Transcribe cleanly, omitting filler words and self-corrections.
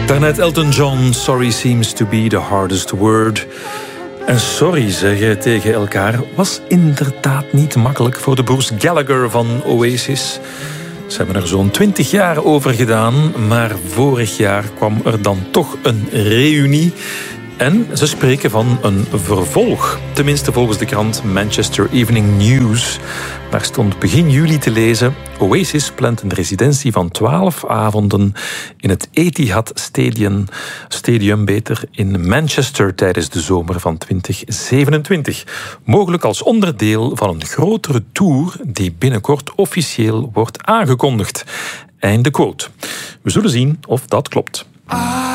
Daarnet Elton John, Sorry seems to be the hardest word. En sorry zeggen tegen elkaar was inderdaad niet makkelijk voor de Bruce Gallagher van Oasis. Ze hebben er zo'n 20 jaar over gedaan, maar vorig jaar kwam er dan toch een reunie. En ze spreken van een vervolg. Tenminste volgens de krant Manchester Evening News. Daar stond begin juli te lezen: Oasis plant een residentie van 12 avonden in het Etihad Stadium in Manchester tijdens de zomer van 2027. Mogelijk als onderdeel van een grotere tour die binnenkort officieel wordt aangekondigd. Einde quote. We zullen zien of dat klopt.